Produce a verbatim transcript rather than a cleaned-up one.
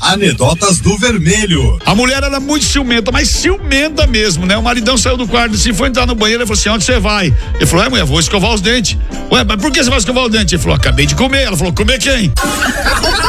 Anedotas do Vermelho. A mulher era muito ciumenta, mas ciumenta mesmo, né? O maridão saiu do quarto, assim, foi entrar no banheiro e falou assim: onde você vai? Ele falou: é, mulher, vou escovar os dentes. Ué, mas por que você vai escovar os dentes? Ele falou: acabei de comer. Ela falou: comer quem?